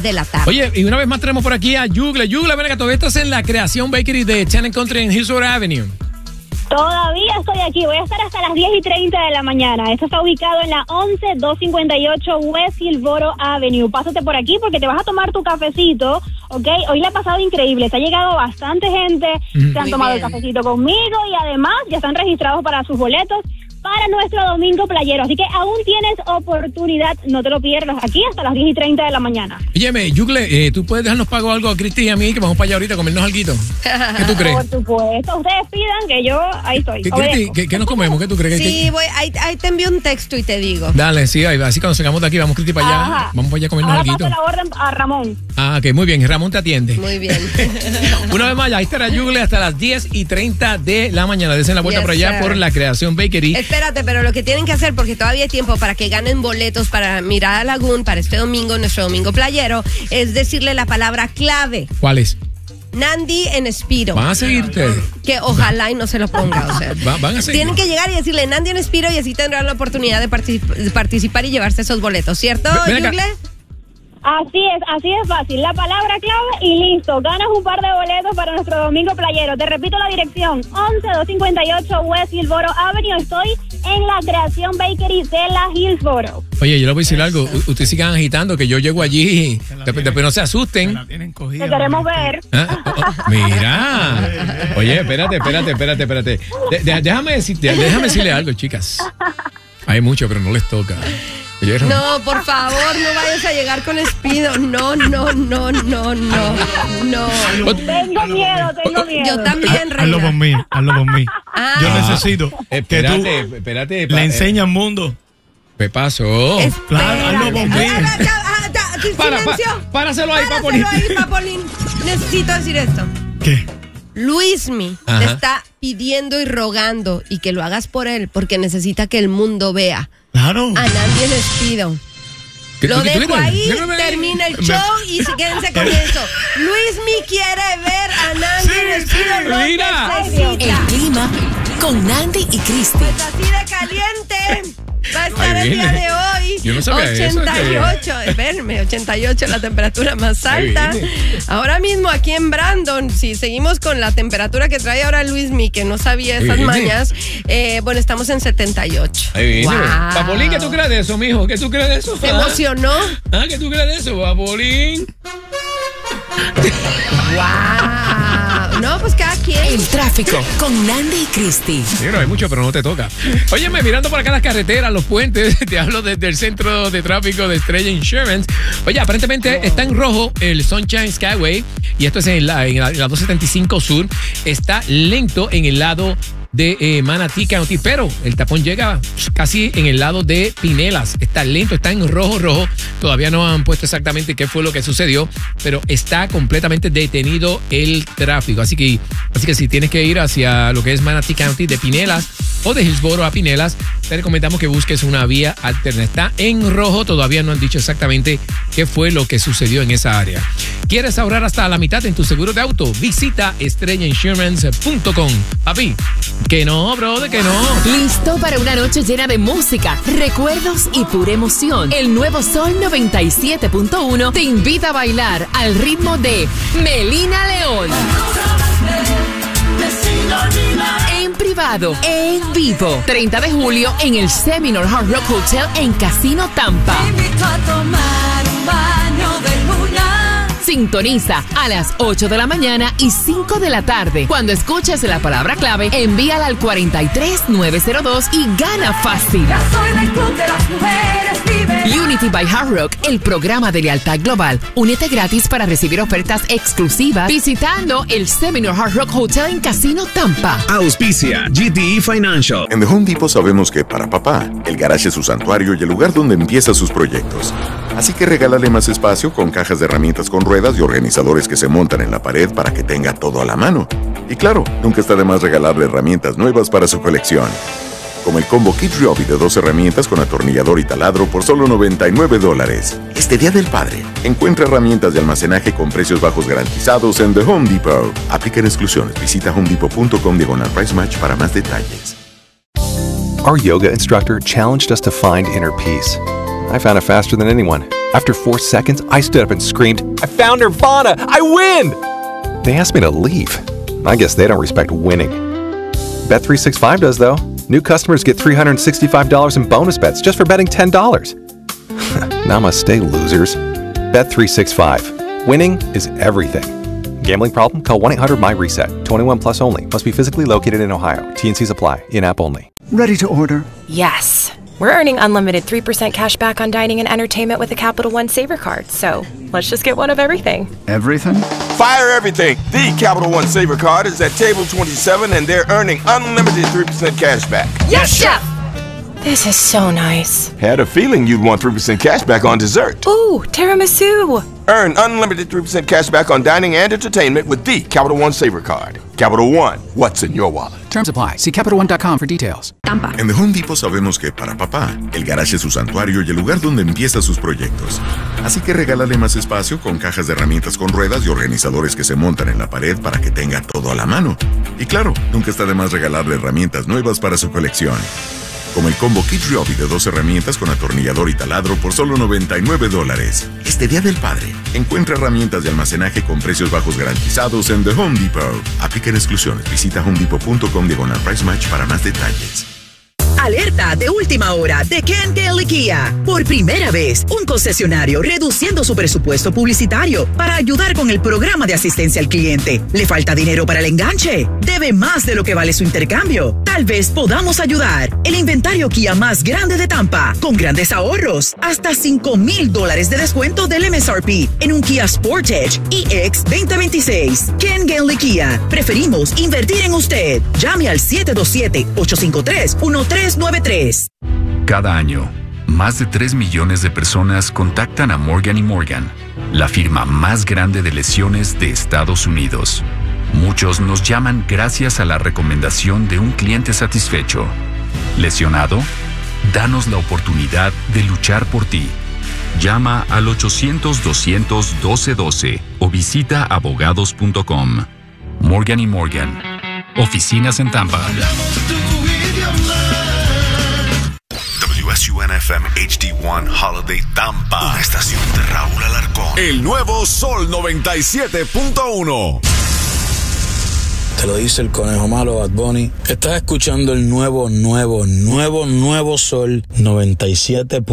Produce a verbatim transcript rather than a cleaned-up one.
de la tarde. Oye, y una vez más tenemos por aquí a Yugle. Yugle, ven acá, todavía estás en la Creación Bakery de Ten Country en Hillsborough Avenue. Todavía estoy aquí, voy a estar hasta las diez y treinta de la mañana. Esto está ubicado en la once doscientos cincuenta y ocho West Hillsborough Avenue. Pásate por aquí porque te vas a tomar tu cafecito, ¿ok? Hoy le ha pasado increíble, se ha llegado bastante gente, mm. se han Muy tomado bien. el cafecito conmigo y además ya están registrados para sus boletos para nuestro domingo playero. Así que aún tienes oportunidad, no te lo pierdas, aquí hasta las diez y treinta de la mañana. Óyeme, Yugle, eh, ¿tú puedes dejarnos pago algo a Cristi y a mí que vamos para allá ahorita a comernos alguito? ¿Qué tú crees? Por supuesto, ustedes pidan que yo ahí estoy. ¿Qué, Cristi, ¿qué, ¿qué nos comemos? ¿Qué tú crees? Sí, ¿Qué? voy, ahí, ahí te envío un texto y te digo. Dale, sí, ahí, así cuando salgamos de aquí, vamos Cristi para allá, Ajá. vamos para allá a comernos Ahora alguito. paso la orden a Ramón. Ah, ok, muy bien, Ramón te atiende. Muy bien. Una vez más, ahí estará Yugle hasta las diez y treinta de la mañana. Desen la vuelta yes, por allá sir. por la Creación Bakery. Espérate, pero lo que tienen que hacer, porque todavía hay tiempo para que ganen boletos para Mirada Lagoon para este domingo, nuestro domingo playero, es decirle la palabra clave. ¿Cuál es? Nandi en Spiro. Van a seguirte. Que ojalá y no se lo ponga. O sea, Va, van a seguir. Tienen que llegar y decirle Nandi en Spiro y así tendrán la oportunidad de, particip- de participar y llevarse esos boletos, ¿cierto, Yugle? Así es, así es fácil. La palabra clave y listo. Ganas un par de boletos para nuestro domingo playero. Te repito la dirección: once doscientos cincuenta y ocho West Hillsborough Avenue. Estoy en la Creación Bakery de la Hillsborough. Oye, yo les voy a decir algo. U- ustedes sigan agitando que yo llego allí. Después, después no se asusten. Te queremos ver. ¿Ah? Oh, oh, mira. Oye, espérate, espérate, espérate, espérate. De- de- déjame, decir, de- déjame decirle algo, chicas. Hay mucho, pero no les toca. ¿Oyeron? No, por favor, no vayas a llegar con Espido. No, no, no, no, no, no. Tengo miedo, tengo miedo. Yo también, reina. Hazlo por mí, hazlo por mí. Ah. Yo necesito Espérate, que tú espérate. le enseñes al mundo. ¿Qué pasó? Claro, hazlo por mí. Ah, ya, ah, ya, Para, silencio. pa- páraselo ahí, Páraselo Papolín. ahí, Papolín. Necesito decir esto. ¿Qué? Luismi Ajá. te está pidiendo y rogando y que lo hagas por él porque necesita que el mundo vea Claro. a Nandi en Espido. ¿Qué- Lo qué- qué- dejo qué- ahí, qué- qué- termina el me- show y se quédense con eso. Luismi quiere ver a Nandi Sí, en Espido, lo mira. necesita. El clima con Nandi y Cristi. Pues así de caliente va a estar Ahí el día viene. de hoy. Yo no sabía eso, ochenta y ocho, espérenme, ochenta y ocho la temperatura más Ahí alta. viene. Ahora mismo aquí en Brandon, si seguimos con la temperatura que trae ahora Luismi, que no sabía Ahí esas viene. mañas, eh, bueno, estamos en setenta y ocho. Ahí viene. Wow. Papolín, ¿qué tú crees de eso, mijo? ¿Qué tú crees de eso? ¿Se ¿Ah? emocionó? ¿Ah? ¿Qué tú crees de eso, Papolín? ¡Wow! No, pues cada quien. El tráfico con Nandi y Cristi. Sí, no hay mucho, pero no te toca. Óyeme, mirando por acá las carreteras, los puentes, te hablo desde el centro de tráfico de Estrella Insurance. Oye, aparentemente está en rojo el Sunshine Skyway y esto es en la, en la, en la doscientos setenta y cinco Sur. Está lento en el lado de eh, Manatee County, pero el tapón llega casi en el lado de Pinellas. Está lento, está en rojo, rojo. Todavía no han puesto exactamente qué fue lo que sucedió, pero está completamente detenido el tráfico. Así que, así que si tienes que ir hacia lo que es Manatee County de Pinellas o de Hillsborough a Pinellas, te recomendamos que busques una vía alterna. Está en rojo, todavía no han dicho exactamente qué fue lo que sucedió en esa área. ¿Quieres ahorrar hasta la mitad en tu seguro de auto? Visita estrella insurance punto com. Papi, que no, brother, que no. ¿Listo para una noche llena de música, recuerdos y pura emoción? El nuevo Sol noventa y siete punto uno te invita a bailar al ritmo de Melina León. En privado, en vivo. treinta de julio en el Seminole Hard Rock Hotel en Casino Tampa. Sintoniza a las ocho de la mañana y cinco de la tarde. Cuando escuches la palabra clave, envíala al cuarenta y tres nueve cero dos y gana fácil. Unity by Hard Rock, el programa de lealtad global. Únete gratis para recibir ofertas exclusivas visitando el Seminole Hard Rock Hotel en Casino Tampa. Auspicia G T E Financial. En The Home Depot sabemos que para papá, el garage es su santuario y el lugar donde empieza sus proyectos. Así que regálale más espacio con cajas de herramientas con ruedas y organizadores que se montan en la pared para que tenga todo a la mano. Y claro, nunca está de más regalarle herramientas nuevas para su colección. Como el combo Kid Ryobi de dos herramientas con atornillador y taladro por solo noventa y nueve dólares. Este Día del Padre, encuentra herramientas de almacenaje con precios bajos garantizados en The Home Depot. Aplican exclusiones. Visita homedepot.com diagonal price match para más detalles. Our yoga instructor challenged us to find inner peace. I found it faster than anyone. After four seconds, I stood up and screamed, I found Nirvana! I win! They asked me to leave. I guess they don't respect winning. Bet three sixty-five does, though. New customers get three hundred sixty-five dollars in bonus bets just for betting ten dollars. Namaste, losers. Bet three sixty-five. Winning is everything. Gambling problem? Call one eight hundred my reset. twenty-one plus only. Must be physically located in Ohio. T and Cs apply. In-app only. Ready to order? Yes. We're earning unlimited three percent cash back on dining and entertainment with a Capital One Saver card. So let's just get one of everything. Everything? Fire everything. The Capital One Saver card is at table twenty-seven and they're earning unlimited three percent cash back. Yes, Chef! This is so nice. Had a feeling you'd want three percent cash back on dessert. Ooh, tiramisu. Earn unlimited three percent cash back on dining and entertainment with the Capital One Saver card. Capital One, what's in your wallet? Terms apply. See Capital One dot com for details. Tampa. En The Home Depot sabemos que para papá, el garage es su santuario y el lugar donde empieza sus proyectos. Así que regálale más espacio con cajas de herramientas con ruedas y organizadores que se montan en la pared para que tenga todo a la mano. Y claro, nunca está de más regalarle herramientas nuevas para su colección. Como el combo Kid Ryobi de dos herramientas con atornillador y taladro por solo noventa y nueve dólares. Este Día del Padre, encuentra herramientas de almacenaje con precios bajos garantizados en The Home Depot. Aplican exclusiones. Visita homedepot.com diagonal price match para más detalles. Alerta de última hora de Ken Daly Kia. Por primera vez, un concesionario reduciendo su presupuesto publicitario para ayudar con el programa de asistencia al cliente. ¿Le falta dinero para el enganche? ¿Debe más de lo que vale su intercambio? Tal vez podamos ayudar. El inventario Kia más grande de Tampa, con grandes ahorros. Hasta cinco mil dólares de descuento del M S R P en un Kia Sportage E X veinte veintiséis. Ken Daly Kia. Preferimos invertir en usted. Llame al siete dos siete, ocho cinco tres, uno tres nueve tres. Cada año, más de tres millones de personas contactan a Morgan y Morgan, la firma más grande de lesiones de Estados Unidos. Muchos nos llaman gracias a la recomendación de un cliente satisfecho. ¿Lesionado? Danos la oportunidad de luchar por ti. Llama al ochocientos, doscientos, doce doce o visita abogados punto com. Morgan y Morgan. Oficinas en Tampa. W S U N F M H D uno Holiday Tampa. Una estación de Raúl Alarcón. El nuevo Sol noventa y siete punto uno. Te lo dice el conejo malo Bad Bunny. Estás escuchando el nuevo, nuevo, nuevo, nuevo Sol noventa y siete punto uno.